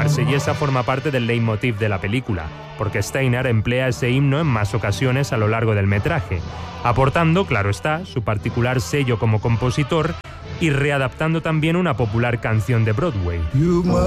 suicidarse, y esa forma parte del leitmotiv de la película, porque Steiner emplea ese himno en más ocasiones a lo largo del metraje, aportando, claro está, su particular sello como compositor y readaptando también una popular canción de Broadway.